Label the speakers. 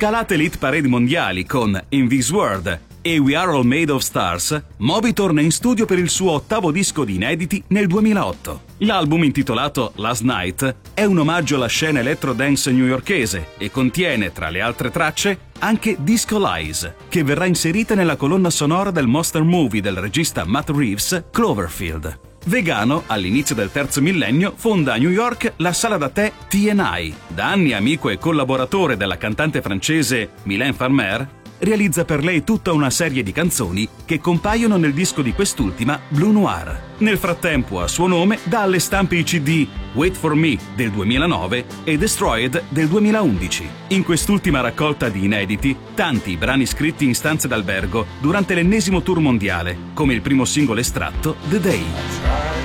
Speaker 1: Scalate le hit parade mondiali con In This World e We Are All Made of Stars, Moby torna in studio per il suo 8º disco di inediti nel 2008. L'album, intitolato Last Night, è un omaggio alla scena electro-dance newyorkese e contiene, tra le altre tracce, anche Disco Lies, che verrà inserita nella colonna sonora del monster movie del regista Matt Reeves, Cloverfield. Vegano, all'inizio del terzo millennio fonda a New York la sala da tè T&I. Da anni amico e collaboratore della cantante francese Mylène Farmer, realizza per lei tutta una serie di canzoni che compaiono nel disco di quest'ultima, Blue Noir. Nel frattempo, a suo nome, dà alle stampe i CD Wait for Me del 2009 e Destroyed del 2011. In quest'ultima raccolta di inediti, tanti brani scritti in stanze d'albergo durante l'ennesimo tour mondiale, come il primo singolo estratto, The Day.